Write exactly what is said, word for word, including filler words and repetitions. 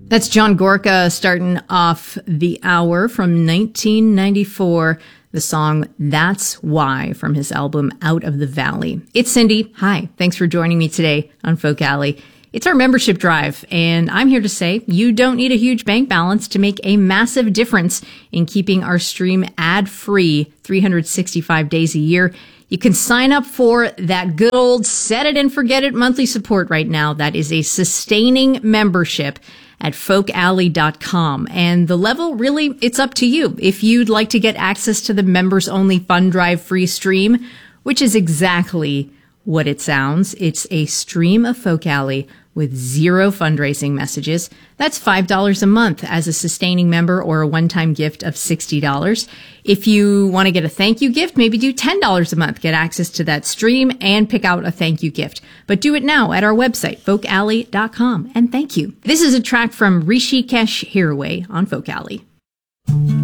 That's John Gorka starting off the hour from nineteen ninety-four. The song That's Why from his album Out of the Valley. It's Cindy. Hi. Thanks for joining me today on Folk Alley. It's our membership drive, and I'm here to say you don't need a huge bank balance to make a massive difference in keeping our stream ad-free three hundred sixty-five days a year. You can sign up for that good old set it and forget it monthly support right now. That is a sustaining membership at folk alley dot com. And the level, really, it's up to you. If you'd like to get access to the members-only Fund Drive free stream, which is exactly what it sounds, it's a stream of Folk Alley with zero fundraising messages. That's five dollars a month as a sustaining member or a one-time gift of sixty dollars. If you want to get a thank you gift, maybe do ten dollars a month. Get access to that stream and pick out a thank you gift. But do it now at our website, folk alley dot com. And thank you. This is a track from Rishikesh Hirway on Folk Alley.